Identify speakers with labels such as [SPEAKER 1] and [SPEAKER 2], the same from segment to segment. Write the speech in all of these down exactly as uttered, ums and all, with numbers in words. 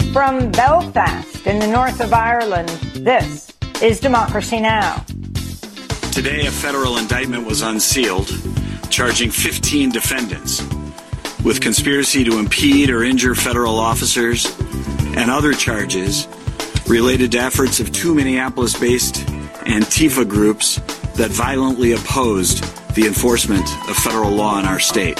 [SPEAKER 1] From Belfast in the north of Ireland, this is Democracy Now!
[SPEAKER 2] Today, a federal indictment was unsealed, charging fifteen defendants with conspiracy to impede or injure federal officers and other charges related to efforts of two Minneapolis-based Antifa groups that violently opposed the enforcement of federal law in our state.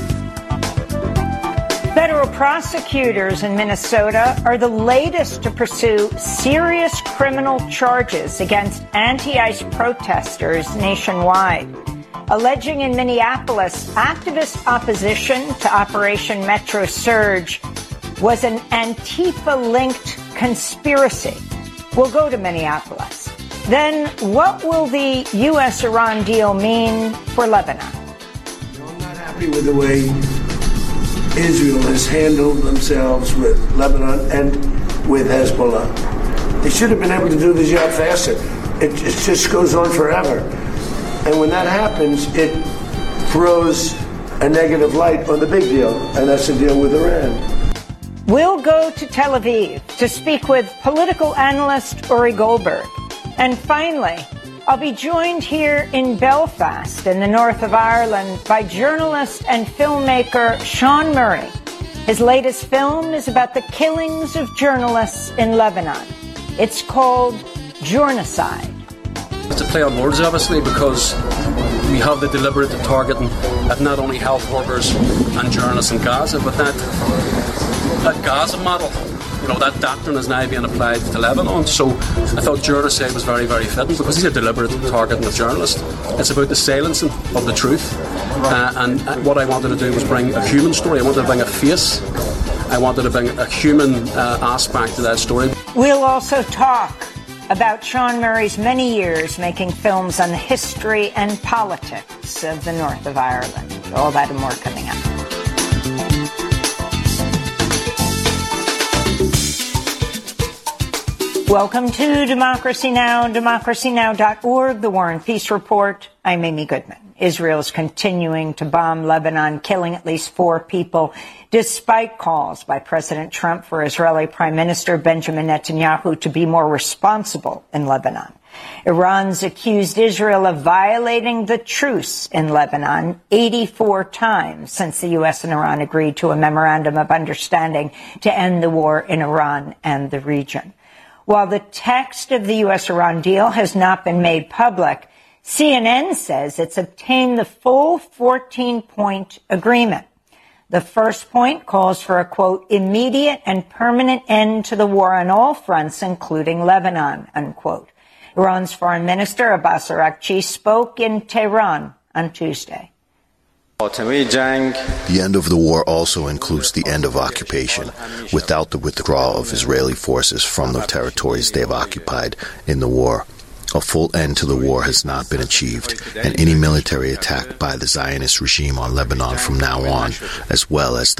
[SPEAKER 1] Federal prosecutors in Minnesota are the latest to pursue serious criminal charges against anti-ICE protesters nationwide, alleging in Minneapolis activist opposition to Operation Metro Surge was an Antifa-linked conspiracy. We'll go to Minneapolis. Then what will the U S Iran deal mean for Lebanon?
[SPEAKER 3] I'm not happy with the way Israel has handled themselves with Lebanon and with Hezbollah. They should have been able to do the job faster. It just goes on forever. And when that happens, it throws a negative light on the big deal, and that's the deal with Iran.
[SPEAKER 1] We'll go to Tel Aviv to speak with political analyst Uri Goldberg. And finally, I'll be joined here in Belfast in the north of Ireland by journalist and filmmaker Sean Murray. His latest film is about the killings of journalists in Lebanon. It's called Journocide.
[SPEAKER 4] It's a play on words, obviously, because we have the deliberate targeting of not only health workers and journalists in Gaza, but that, that Gaza model. You know, that doctrine is now being applied to Lebanon. So I thought Journocide was very, very fitting because he's a deliberate targeting of journalists. It's about the silencing of the truth. Uh, and what I wanted to do was bring a human story. I wanted to bring a face. I wanted to bring a human uh, aspect to that story.
[SPEAKER 1] We'll also talk about Sean Murray's many years making films on the history and politics of the north of Ireland. All that and more coming up. Welcome to Democracy Now!, democracy now dot org, the War and Peace Report. I'm Amy Goodman. Israel is continuing to bomb Lebanon, killing at least four people, despite calls by President Trump for Israeli Prime Minister Benjamin Netanyahu to be more responsible in Lebanon. Iran's accused Israel of violating the truce in Lebanon eighty-four times since the U S and Iran agreed to a memorandum of understanding to end the war in Iran and the region. While the text of the U S Iran deal has not been made public, C N N says it's obtained the full fourteen-point agreement. The first point calls for a, quote, immediate and permanent end to the war on all fronts, including Lebanon, unquote. Iran's Foreign Minister Abbas Araghchi spoke in Tehran on Tuesday.
[SPEAKER 5] The end of the war also includes the end of occupation, without the withdrawal of Israeli forces from the territories they have occupied in the war. A full end to the war has not been achieved, and any military attack by the Zionist regime on Lebanon from now on, as well as